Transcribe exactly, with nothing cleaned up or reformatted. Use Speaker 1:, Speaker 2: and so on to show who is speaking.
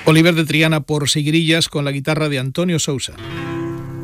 Speaker 1: Oliver de Triana por Seguirillas con la guitarra de Antonio Sousa.